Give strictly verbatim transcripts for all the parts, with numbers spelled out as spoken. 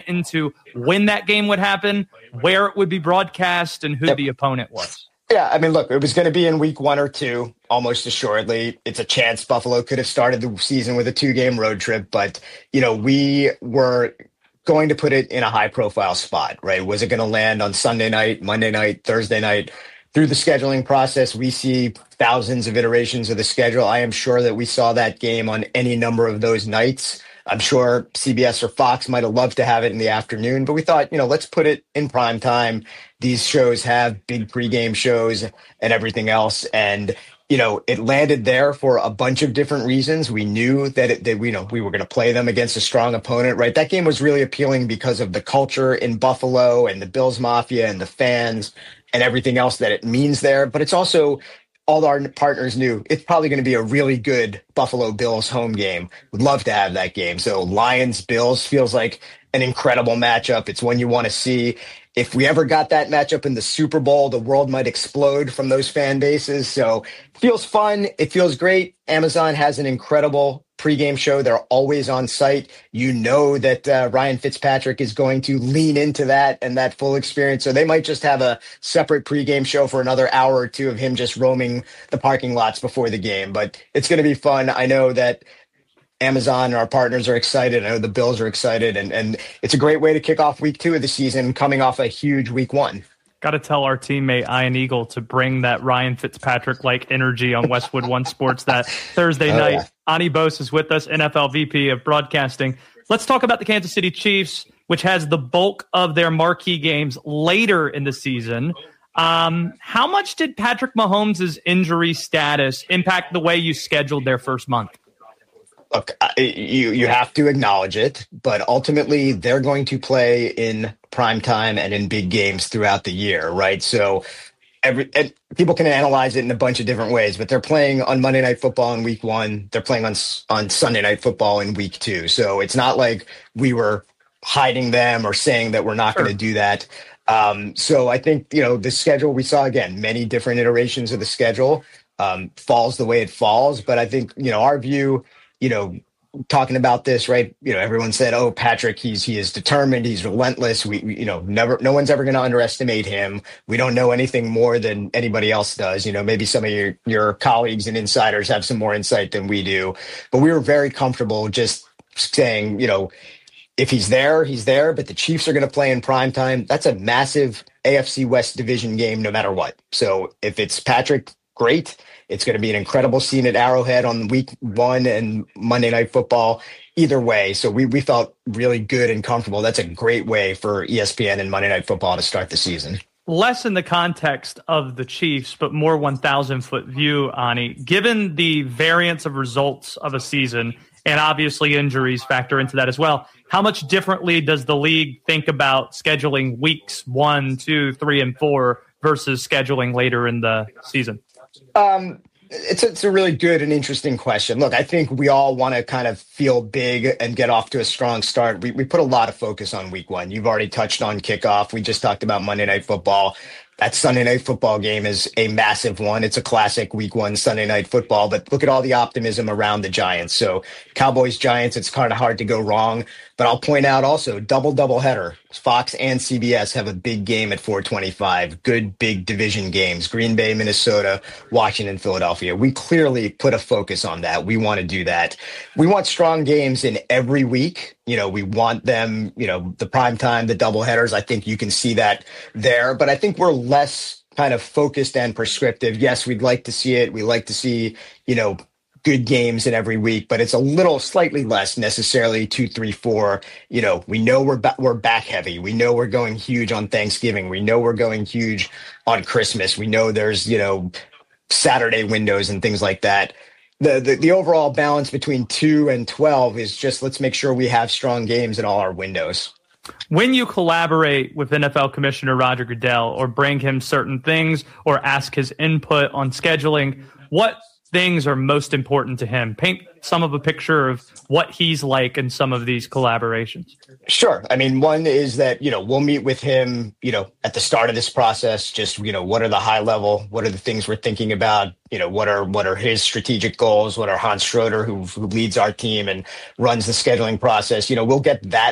into when that game would happen, where it would be broadcast, and who yep. the opponent was? Yeah, I mean, look, it was going to be in week one or two, almost assuredly. It's a chance Buffalo could have started the season with a two-game road trip, but, you know, we were going to put it in a high-profile spot, right? Was it going to land on Sunday night, Monday night, Thursday night? Through the scheduling process, we see thousands of iterations of the schedule. I am sure that we saw that game on any number of those nights. I'm sure C B S or Fox might have loved to have it in the afternoon, but we thought, you know, let's put it in prime time. These shows have big pregame shows and everything else. And, you know, it landed there for a bunch of different reasons. We knew that, it, that we, you know, we were going to play them against a strong opponent, right? That game was really appealing because of the culture in Buffalo and the Bills Mafia and the fans and everything else that it means there. But it's also, all our partners knew it's probably going to be a really good Buffalo Bills home game. Would love to have that game. So Lions Bills feels like an incredible matchup. It's one you want to see. If we ever got that matchup in the Super Bowl, the world might explode from those fan bases. So it feels fun. It feels great. Amazon has an incredible pregame show. They're always on site. You know that uh, Ryan Fitzpatrick is going to lean into that and that full experience. So they might just have a separate pregame show for another hour or two of him just roaming the parking lots before the game. But it's going to be fun. I know that Amazon and our partners are excited. I know the Bills are excited. And, and it's a great way to kick off week two of the season, coming off a huge week one. Got to tell our teammate Ian Eagle to bring that Ryan Fitzpatrick-like energy on Westwood One Sports that Thursday oh, night. Yeah. Ani Bose is with us, N F L V P of Broadcasting. Let's talk about the Kansas City Chiefs, which has the bulk of their marquee games later in the season. Um, how much did Patrick Mahomes' injury status impact the way you scheduled their first month? Look, you you have to acknowledge it, but ultimately they're going to play in prime time and in big games throughout the year, right? So every and people can analyze it in a bunch of different ways, but they're playing on Monday Night Football in week one. They're playing on on Sunday Night Football in week two. So it's not like we were hiding them or saying that we're not sure. going to do that. Um, so I think, you know, the schedule we saw, again, many different iterations of the schedule um, falls the way it falls. But I think, you know, our view, you know, talking about this, right? You know, everyone said, "Oh, Patrick, he's he is determined, he's relentless. We, we you know, never, no one's ever going to underestimate him. We don't know anything more than anybody else does. You know, maybe some of your your colleagues and insiders have some more insight than we do, but we were very comfortable just saying, you know, if he's there, he's there. But the Chiefs are going to play in prime time. That's a massive A F C West division game, no matter what. So if it's Patrick, great. It's going to be an incredible scene at Arrowhead on week one and Monday Night Football. Either way, so we we felt really good and comfortable. That's a great way for E S P N and Monday Night Football to start the season. Less in the context of the Chiefs, but more one thousand foot view, Ani. Given the variance of results of a season, and obviously injuries factor into that as well, how much differently does the league think about scheduling weeks one, two, three, and four versus scheduling later in the season? Um, it's a, it's a really good and interesting question. Look, I think we all want to kind of feel big and get off to a strong start. We we put a lot of focus on week one. You've already touched on kickoff. We just talked about Monday Night Football. That Sunday Night Football game is a massive one. It's a classic week one Sunday Night Football, but look at all the optimism around the Giants. So Cowboys, Giants, it's kind of hard to go wrong. But I'll point out also, double double header. Fox and C B S have a big game at four twenty-five. Good big division games. Green Bay, Minnesota, Washington, Philadelphia. We clearly put a focus on that. We want to do that. We want strong games in every week. You know, we want them, you know, the prime time, the double headers. I think you can see that there. But I think we're less kind of focused and prescriptive. Yes, we'd like to see it. We like to see, you know, good games in every week, but it's a little slightly less necessarily two, three, four. You know, we know we're ba- we're back heavy. We know we're going huge on Thanksgiving. We know we're going huge on Christmas. We know there's, you know, Saturday windows and things like that. The, the the overall balance between two and twelve is just, let's make sure we have strong games in all our windows. When you collaborate with N F L Commissioner Roger Goodell or bring him certain things or ask his input on scheduling, what things are most important to him? Paint some of a picture of what he's like in some of these collaborations. Sure. I mean, one is that, you know, we'll meet with him, you know, at the start of this process, just, you know, what are the high level, what are the things we're thinking about? You know, what are, what are his strategic goals? What are Hans Schroeder, who, who leads our team and runs the scheduling process? You know, we'll get that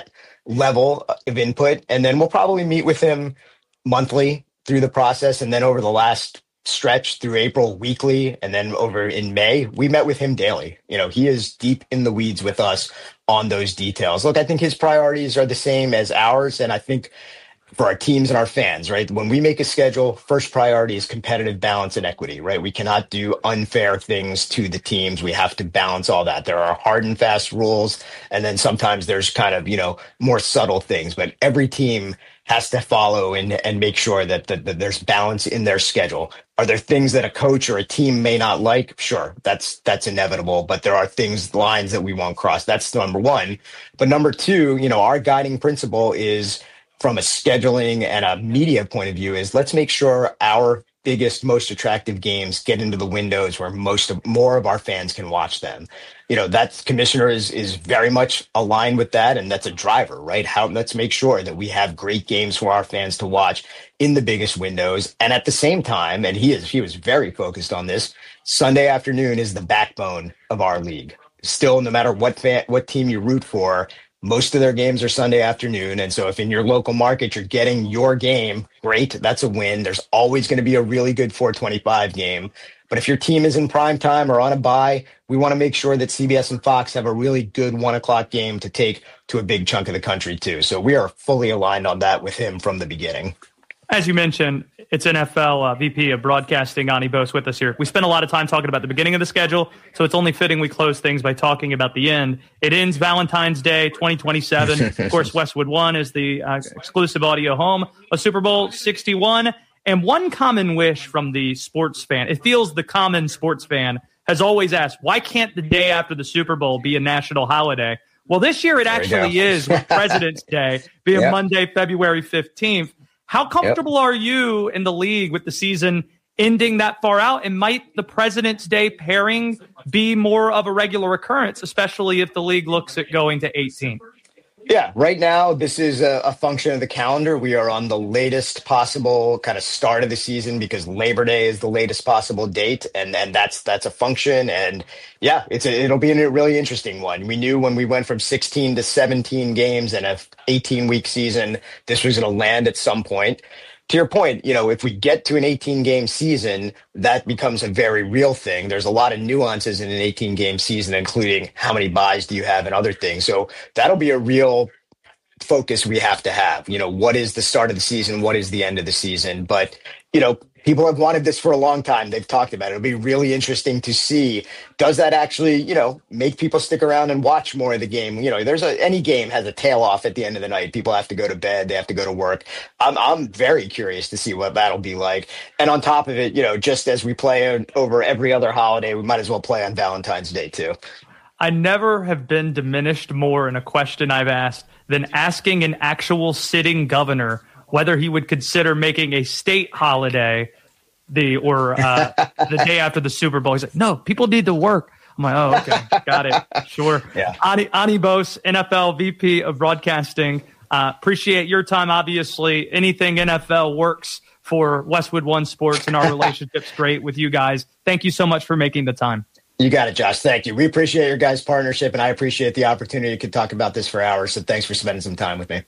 level of input. And then we'll probably meet with him monthly through the process. And then over the last stretch through April, weekly, and then over in May, we met with him daily. You know, he is deep in the weeds with us on those details. Look, I think his priorities are the same as ours. And I think for our teams and our fans, right? When we make a schedule, first priority is competitive balance and equity, right? We cannot do unfair things to the teams. We have to balance all that. There are hard and fast rules. And then sometimes there's kind of, you know, more subtle things, but every team has to follow and, and make sure that, that, that there's balance in their schedule. Are there things that a coach or a team may not like? Sure, that's that's inevitable, but there are things, lines that we won't cross. That's number one. But number two, you know, our guiding principle is, from a scheduling and a media point of view, is let's make sure our biggest, most attractive games get into the windows where most of more of our fans can watch them. You know, that commissioner is is very much aligned with that, and that's a driver, right? How let's make sure that we have great games for our fans to watch in the biggest windows. And at the same time, and he is he was very focused on this, Sunday afternoon is the backbone of our league. Still, no matter what fan, what team you root for, most of their games are Sunday afternoon. And so if in your local market, you're getting your game, great, that's a win. There's always going to be a really good four twenty-five game. But if your team is in prime time or on a bye, we want to make sure that C B S and Fox have a really good one o'clock game to take to a big chunk of the country too. So we are fully aligned on that with him from the beginning. As you mentioned, it's N F L uh, V P of Broadcasting, Ani Bose, with us here. We spent a lot of time talking about the beginning of the schedule, so it's only fitting we close things by talking about the end. It ends Valentine's Day twenty twenty-seven. Of course, Westwood One is the uh, exclusive audio home of Super Bowl sixty-one. And one common wish from the sports fan, it feels the common sports fan, has always asked, why can't the day after the Super Bowl be a national holiday? Well, this year it there actually is, with President's Day being yep. Monday, February fifteenth. How comfortable yep. are you in the league with the season ending that far out? And might the President's Day pairing be more of a regular occurrence, especially if the league looks at going to eighteen? Yeah, right now, this is a, a function of the calendar. We are on the latest possible kind of start of the season because Labor Day is the latest possible date. And, and that's that's a function. And yeah, it's a, it'll be a really interesting one. We knew when we went from sixteen to seventeen games and a eighteen-week season, this was going to land at some point. To your point, you know, if we get to an eighteen-game season, that becomes a very real thing. There's a lot of nuances in an eighteen-game season, including how many buys do you have and other things. So that'll be a real focus we have to have. You know, what is the start of the season? What is the end of the season? But, you know, people have wanted this for a long time. They've talked about it. It'll be really interesting to see, does that actually, you know, make people stick around and watch more of the game? You know, there's a, any game has a tail off at the end of the night. People have to go to bed. They have to go to work. I'm, I'm very curious to see what that'll be like. And on top of it, you know, just as we play over every other holiday, we might as well play on Valentine's Day too. I never have been diminished more in a question I've asked than asking an actual sitting governor whether he would consider making a state holiday the or uh, the day after the Super Bowl. He's like, no, people need to work. I'm like, oh, okay, got it. Sure. Yeah. Ani, Ani Bose, N F L V P of Broadcasting. Uh, appreciate your time. Obviously, anything N F L works for Westwood One Sports, and our relationship's great with you guys. Thank you so much for making the time. You got it, Josh. Thank you. We appreciate your guys' partnership, and I appreciate the opportunity to talk about this for hours. So thanks for spending some time with me.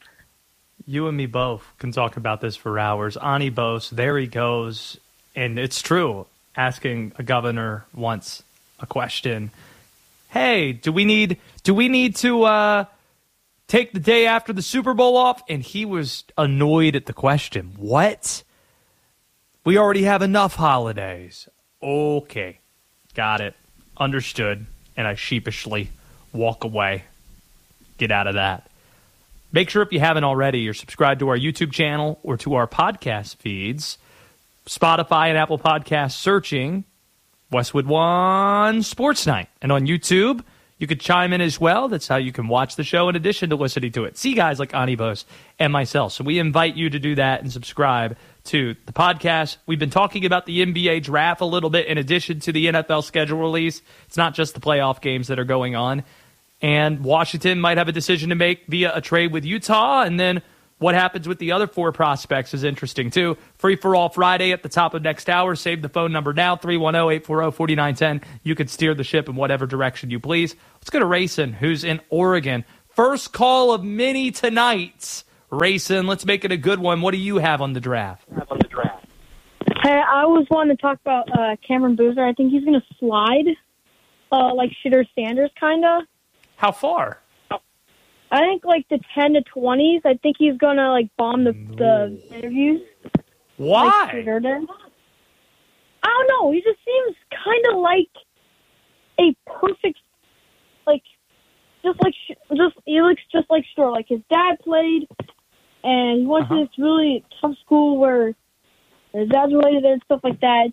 You and me both can talk about this for hours. Ani Bose, there he goes. And it's true, asking a governor once a question. Hey, do we need do we need to uh, take the day after the Super Bowl off? And he was annoyed at the question. What? We already have enough holidays. Okay. Got it. Understood. And I sheepishly walk away. Get out of that. Make sure if you haven't already, you're subscribed to our YouTube channel or to our podcast feeds. Spotify and Apple Podcasts, searching Westwood One Sports Night. And on YouTube, you could chime in as well. That's how you can watch the show in addition to listening to it. See guys like Ani Bose and myself. So we invite you to do that and subscribe to the podcast. We've been talking about the N B A draft a little bit in addition to the N F L schedule release. It's not just the playoff games that are going on. And Washington might have a decision to make via a trade with Utah. And then what happens with the other four prospects is interesting, too. Free for All Friday at the top of next hour. Save the phone number now, three one zero, eight four zero, four nine one zero. You can steer the ship in whatever direction you please. Let's go to Rayson, who's in Oregon. First call of many tonight. Rayson, let's make it a good one. What do you have on the draft? On the draft. Hey, I was wanting to talk about uh, Cameron Boozer. I think he's going to slide, uh, like Shedeur Sanders, kind of. How far? I think like the ten to twenties. I think he's going to like bomb the, the interviews. Why? Like Shedeur did. I don't know. He just seems kind of like a perfect, like, just like, just he looks just like Shedeur. Like his dad played, and he went uh-huh. to this really tough school where his dad's related there and stuff like that.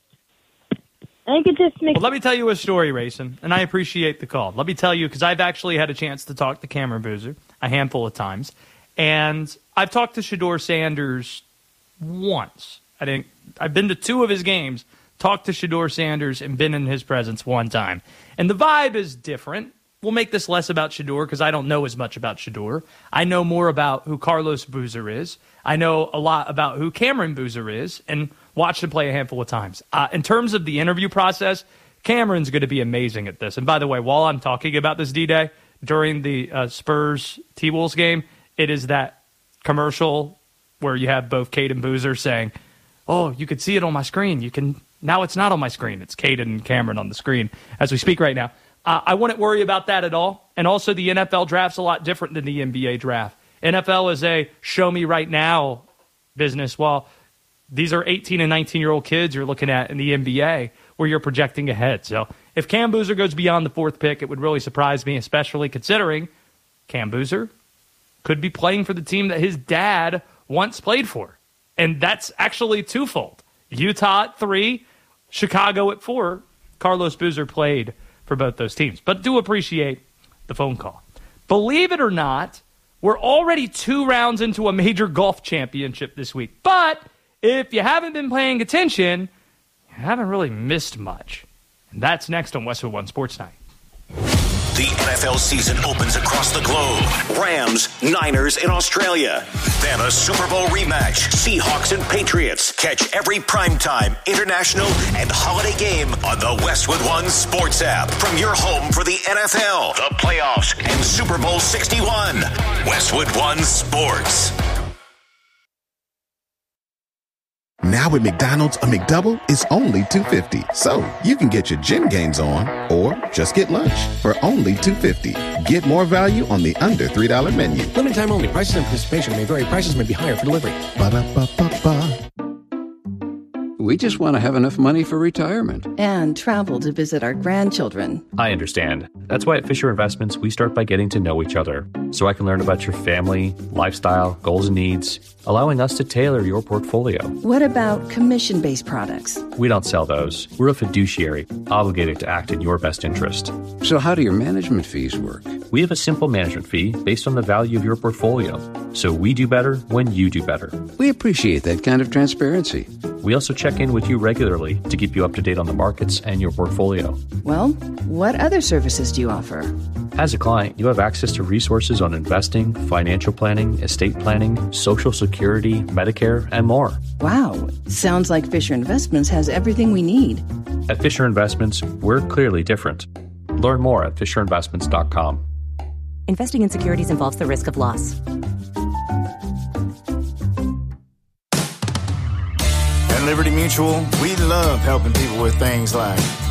I think it just makes. Well, let me tell you a story, Rayson, and I appreciate the call. Let me tell you, because I've actually had a chance to talk to Cameron Boozer a handful of times, and I've talked to Shedeur Sanders once. I think I've been to two of his games, talked to Shedeur Sanders, and been in his presence one time. And the vibe is different. We'll make this less about Shedeur because I don't know as much about Shedeur. I know more about who Carlos Boozer is. I know a lot about who Cameron Boozer is, and watched him play a handful of times. Uh, in terms of the interview process, Cameron's going to be amazing at this. And by the way, while I'm talking about this D-Day, during the uh, Spurs T-Wolves game, it is that commercial where you have both Cade and Boozer saying, oh, you could see it on my screen. You can Now it's not on my screen. It's Cade and Cameron on the screen as we speak right now. Uh, I wouldn't worry about that at all. And also the N F L draft's a lot different than the N B A draft. N F L is a show me right now business, while these are eighteen and nineteen-year-old kids you're looking at in the N B A where you're projecting ahead. So if Cam Boozer goes beyond the fourth pick, it would really surprise me, especially considering Cam Boozer could be playing for the team that his dad once played for. And that's actually twofold. Utah at three, Chicago at four. Carlos Boozer played for both those teams. But do appreciate the phone call. Believe it or not, we're already two rounds into a major golf championship this week. But if you haven't been paying attention, you haven't really missed much. And that's next on Westwood One Sports Night. The N F L season opens across the globe. Rams, Niners in Australia. Then a Super Bowl rematch. Seahawks and Patriots. Catch every primetime, international, and holiday game on the Westwood One Sports app. From your home for the N F L, the playoffs, and Super Bowl sixty-one. Westwood One Sports. Now at McDonald's, a McDouble is only two dollars and fifty cents. So you can get your gym gains on or just get lunch for only two dollars and fifty cents. Get more value on the under three dollar menu. Limited time only. Prices and participation may vary. Prices may be higher for delivery. Ba-da-ba-ba-ba. We just want to have enough money for retirement. And travel to visit our grandchildren. I understand. That's why at Fisher Investments, we start by getting to know each other, so I can learn about your family, lifestyle, goals and needs, allowing us to tailor your portfolio. What about commission-based products? We don't sell those. We're a fiduciary, obligated to act in your best interest. So how do your management fees work? We have a simple management fee based on the value of your portfolio, so we do better when you do better. We appreciate that kind of transparency. We also check in with you regularly to keep you up to date on the markets and your portfolio. Well, what other services do you offer? As a client, you have access to resources on investing, financial planning, estate planning, Social Security, Medicare, and more. Wow. Sounds like Fisher Investments has everything we need. At Fisher Investments, we're clearly different. Learn more at fisher investments dot com. Investing in securities involves the risk of loss. At Liberty Mutual, we love helping people with things like